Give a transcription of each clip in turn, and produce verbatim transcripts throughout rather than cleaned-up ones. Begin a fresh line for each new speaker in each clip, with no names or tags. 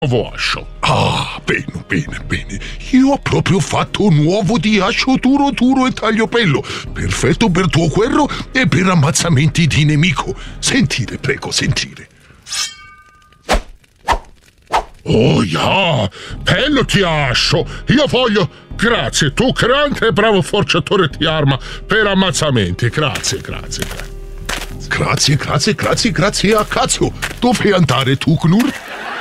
nuovo ascio.
Ah, bene, bene, bene. Io ho proprio fatto un uovo di ascio duro duro e tagliopello. Perfetto per tuo guerro e per ammazzamenti di nemico. Sentire, prego, sentire.
Oh, ja, bello ti ascio. Io voglio... Grazie, tu grande e bravo forciatore di arma per ammazzamenti. Grazie, grazie, grazie.
Grazie, grazie, grazie, grazie a cazzo. Dove andare tu, Knur?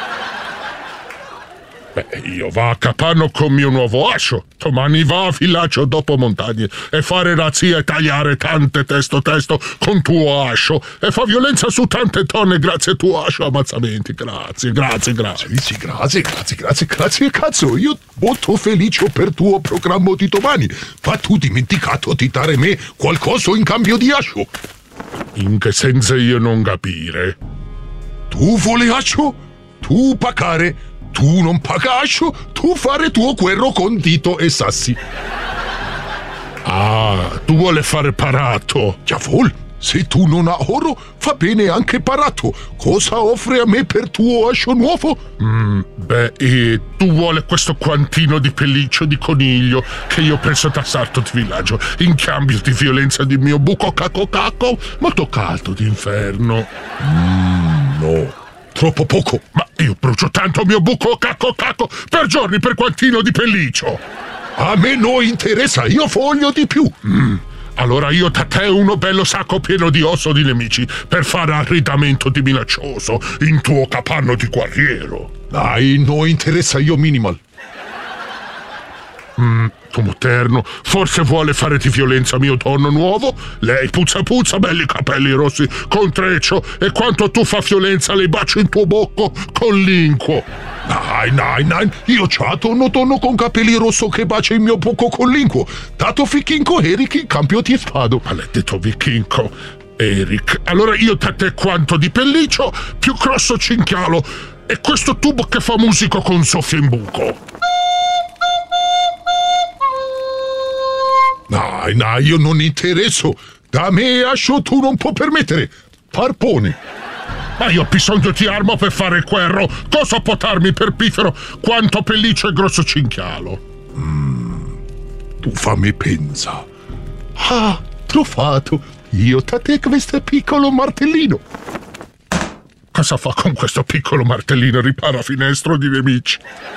Beh, io va a Capanno con mio nuovo ascio. Domani va a villaggio dopo montagne e fare razzia e tagliare tante testo testo con tuo ascio e fa violenza su tante donne grazie a tuo ascio ammazzamenti. Grazie, grazie, grazie.
Sì, sì, grazie, grazie, grazie, grazie, cazzo. Io molto felice per tuo programma di domani. Ma tu dimenticato di dare me qualcosa in cambio di ascio.
In che senso io non capire?
Tu vuole ascio? Tu pagare? Tu non paga ascio, tu fare tuo guerro con dito e sassi.
Ah, tu vuole fare parato.
Giavol, se tu non ha oro, va bene anche parato. Cosa offre a me per tuo ascio nuovo?
Mm, beh, e tu vuole questo quantino di pelliccio di coniglio che io penso da sarto di villaggio in cambio di violenza di mio buco cacco cacco molto caldo d'inferno.
Mm, no. Troppo poco.
Ma io brucio tanto mio buco cacco cacco per giorni per quantino di pelliccio.
A me non interessa, io voglio di più.
Mm. Allora io da te uno bello sacco pieno di osso di nemici per fare arredamento di minaccioso in tuo capanno di guerriero.
Dai, non interessa io minimal.
Mm, tu moderno, forse vuole fare di violenza mio donno nuovo? Lei puzza puzza, belli capelli rossi con treccio e quanto tu fa violenza le bacio in tuo bocco con l'inquo.
Dai, dai, dai, io c'ho uno donno con capelli rosso che bacia il mio bocco con l'inquo. Dato fichinco Eric in cambio di spado.
Maledetto vichinco Eric. Allora io da te quanto di pelliccio più grosso cinchialo e questo tubo che fa musico con soffio in buco.
Dai, dai, io non interesso. Da me ascio tu non può permettere. Parpone.
Ma io ho bisogno di arma per fare il guerro. Cosa può darmi per piffero quanto pelliccio e grosso cinchialo?
Mm, tu fammi pensa. Ah, trovato. Io da te questo piccolo martellino.
Cosa fa con questo piccolo martellino? Ripara finestro di nemici.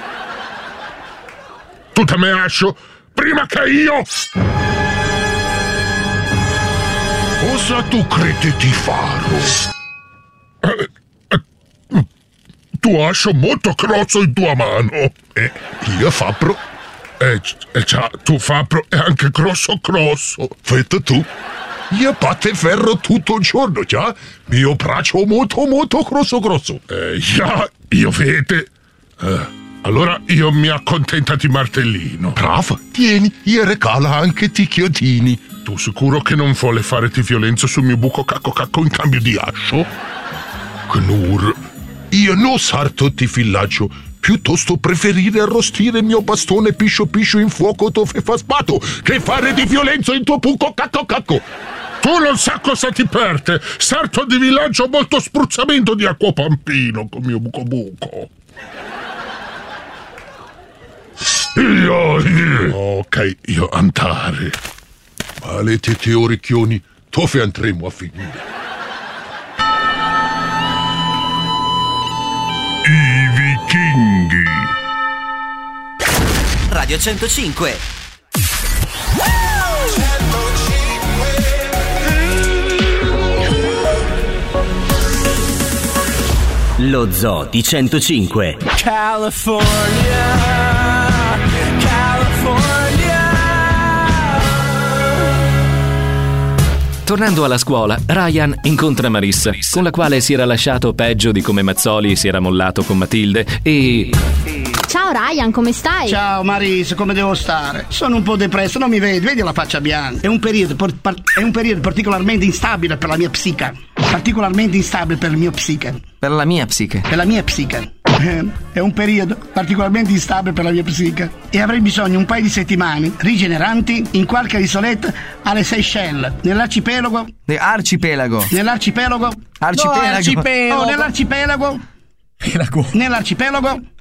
Tu da me ascio prima che io...
Cosa tu credi di fare?
Eh, eh, tu ascio molto grosso in tua mano.
Eh, io fabbro.
Eh, eh già, tu fabbro è anche grosso grosso.
Fette tu. Io batte ferro tutto il giorno, già? Mio braccio molto molto grosso grosso.
Eh, già, io vede. Eh. Allora io mi accontenta di martellino.
Brava, tieni, io regala anche ti chiodini.
Tu sicuro che non vuole fare di violenza sul mio buco cacco cacco in cambio di ascio?
Knur, io non sarto di villaggio. Piuttosto preferire arrostire il mio bastone piscio piscio in fuoco dove fa spato che fare di violenza in tuo buco cacco cacco.
Tu non sa cosa ti perde. Sarto di villaggio molto spruzzamento di acqua pampino con mio buco buco.
Io, io.
Ok, io andare.
Maledetti orecchioni, dove andremo a finire?
I vichinghi.
Radio centocinque. Lo Zoo di centocinque.
California.
Tornando alla scuola, Ryan incontra Marissa, con la quale si era lasciato peggio di come Mazzoli si era mollato con Matilde e...
Ciao Ryan, come stai?
Ciao Marisa, come devo stare? Sono un po' depresso, non mi vedi? Vedi la faccia bianca? È un periodo, por- par- è un periodo particolarmente instabile per la mia psiche. Particolarmente instabile per il mio psiche.
Per la mia psiche.
Per la mia psiche. Eh, è un periodo particolarmente instabile per la mia psiche e avrei bisogno un paio di settimane rigeneranti in qualche isoletta alle Seychelles, nell'arcipelago.
Arcipelago.
Nell'arcipelago.
Arcipelago.
No, arcipelago. Oh, nell'arcipelago.
Pelago.
Nell'arcipelago